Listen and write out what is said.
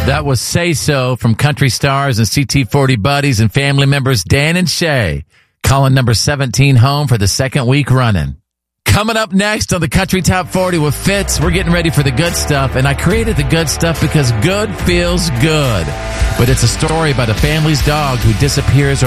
That was Say So from Country Stars and CT40 buddies and family members Dan and Shay, calling number 17 home for the second week running. Coming up next on the Country Top 40 with Fitz, we're getting ready for the good stuff, and I created the good stuff because good feels good. But it's a story about a family's dog who disappears